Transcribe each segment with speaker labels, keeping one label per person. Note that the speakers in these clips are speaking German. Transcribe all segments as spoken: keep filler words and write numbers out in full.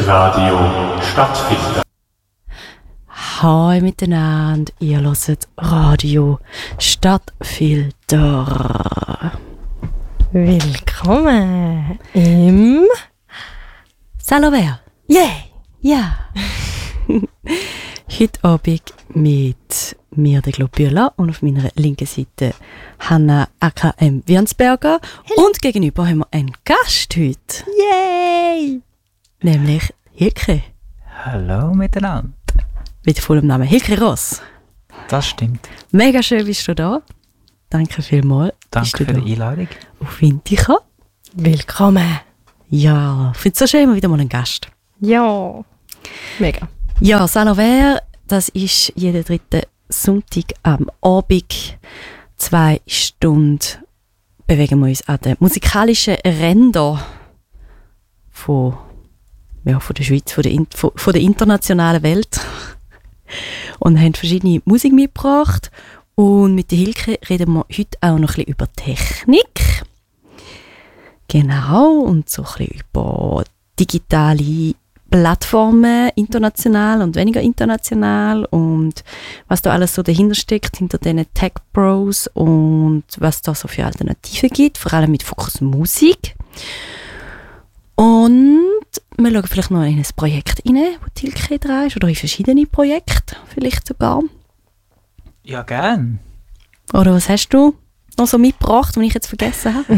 Speaker 1: Radio Stadtfilter.
Speaker 2: Hallo miteinander, ihr hört Radio Stadtfilter.
Speaker 3: Willkommen im
Speaker 2: Saint-Lambert.
Speaker 3: Yeah!
Speaker 2: Ja. Heute Abend mit mir, der Globüla, und auf meiner linken Seite Hanna A K M Wirnsberger. Hello. Und gegenüber haben wir einen Gast heute.
Speaker 3: Yay!
Speaker 2: Nämlich Hilke.
Speaker 4: Hallo miteinander.
Speaker 2: Mit vollem Namen Hilke Ross.
Speaker 4: Das stimmt.
Speaker 2: Mega schön bist du da. Danke vielmals.
Speaker 4: Danke für die Einladung.
Speaker 2: Auf Wintika.
Speaker 3: Willkommen.
Speaker 2: Ja, ich finde es so schön, immer wieder mal einen Gast.
Speaker 3: Ja, mega.
Speaker 2: Ja, Saint-Lambert, das ist jeden dritten Sonntag am Abend. Zwei Stunden bewegen wir uns an den musikalischen Rändern von, ja, von der Schweiz, von der, von, von der internationalen Welt. Und haben verschiedene Musik mitgebracht. Und mit der Hilke reden wir heute auch noch ein bisschen über Technik. Genau, und so ein bisschen über digitale Plattformen, international und weniger international, und was da alles so dahinter steckt, hinter diesen Tech-Pros, und was da so für Alternativen gibt, vor allem mit Fokus Musik. Und wir schauen vielleicht noch in ein Projekt rein, wo die Hilke dran ist, oder in verschiedene Projekte vielleicht sogar.
Speaker 4: Ja, gern.
Speaker 2: Oder was hast du noch so mitgebracht, was ich jetzt vergessen habe?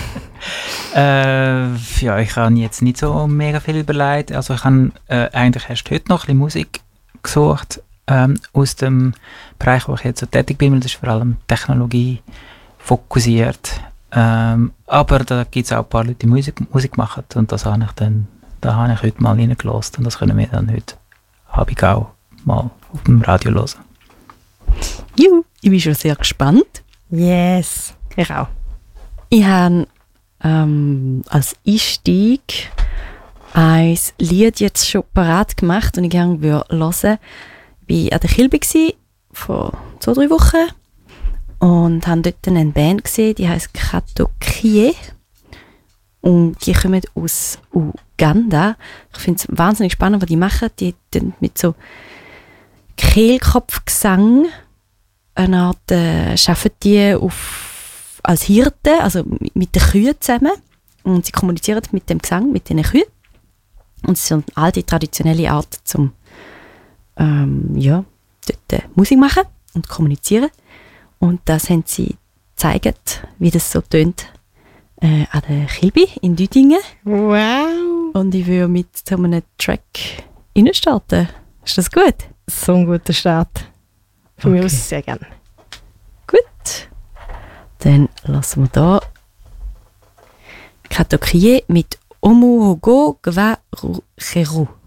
Speaker 4: äh, ja, ich habe jetzt nicht so mega viel überlegt. Also ich habe äh, eigentlich erst heute noch ein bisschen Musik gesucht ähm, aus dem Bereich, wo ich jetzt so tätig bin. Das ist vor allem Technologie fokussiert. Ähm, aber da gibt es auch ein paar Leute, die Musik, Musik machen, und das habe ich dann, da habe ich heute mal reingelassen, und das können wir dann heute Abend auch mal auf dem Radio hören.
Speaker 2: Juhu, ich bin schon sehr gespannt.
Speaker 3: Yes, ich auch.
Speaker 2: Ich habe ähm, als Einstieg ein Lied jetzt schon parat gemacht, und ich gerne hören würde. Ich war an der Kilby vor zwei, drei Wochen und habe dort eine Band gesehen, die heisst Katokie. Und die kommen aus Uganda. Ich finde es wahnsinnig spannend, was die machen. Die tun mit so Kehlkopfgesang eine Art, äh, arbeiten die auf, als Hirte, also mit den Kühen zusammen. Und sie kommunizieren mit dem Gesang, mit den Kühen. Und es ist eine alte, traditionelle Art, zum ähm, ja, dort, äh, Musik machen und kommunizieren. Und das haben sie gezeigt, wie das so tönt äh, an der Kilby in Düdingen.
Speaker 3: Wow!
Speaker 2: Und ich würde mit so einem Track reinstarten. Ist das gut?
Speaker 3: So ein guter Start. Von
Speaker 2: Okay.
Speaker 3: mir aus sehr gerne.
Speaker 2: Gut. Dann lassen wir da Katokie mit Omuhogo Gwa Cheru.